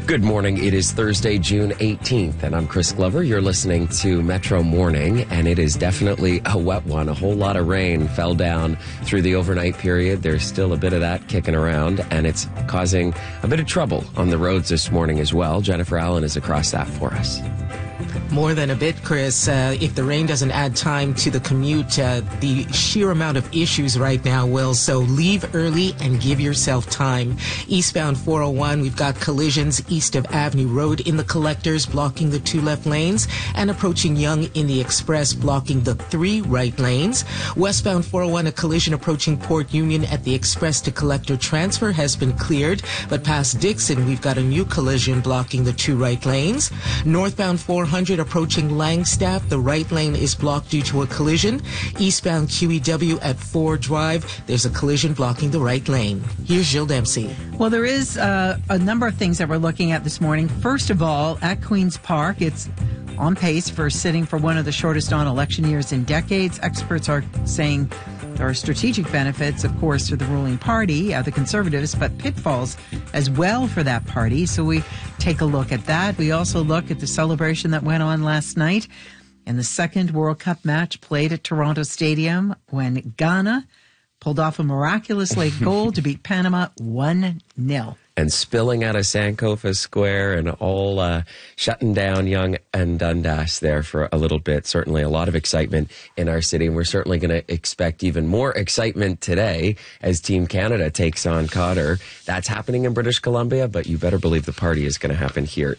Good morning. It is Thursday, June 18th, and I'm Chris Glover. You're listening to Metro Morning, and it is definitely a wet one. A whole lot of rain fell down through the overnight period. There's still a bit of that kicking around, and it's causing a bit of trouble on the roads this morning as well. Jennifer Allen is across that for us. More than a bit, Chris. If the rain doesn't add time to the commute, the sheer amount of issues right now will. So leave early and give yourself time. Eastbound 401, we've got collisions east of Avenue Road in the collectors, blocking the 2 left lanes, and approaching Yonge in the express, blocking the 3 right lanes. Westbound 401, a collision approaching Port Union at the express to collector transfer has been cleared, but past Dixon, we've got a new collision blocking the 2 right lanes. Northbound 400, approaching Langstaff, the right lane is blocked due to a collision. Eastbound QEW at Ford Drive, there's a collision blocking the right lane. Here's Jill Dempsey. Well, there is a number of things that we're looking at this morning. First of all, at Queen's Park, it's on pace for sitting for one of the shortest on-election years in decades. Experts are saying there are strategic benefits, of course, to the ruling party, the Conservatives, but pitfalls as well for that party. So we take a look at that. We also look at the celebration that went on last night in the second World Cup match played at Toronto Stadium when Ghana pulled off a miraculous late goal to beat Panama 1-0. And spilling out of Sankofa Square and all shutting down Yonge and Dundas there for a little bit. Certainly a lot of excitement in our city, and we're certainly going to expect even more excitement today as Team Canada takes on Qatar. That's happening in British Columbia, but you better believe the party is going to happen here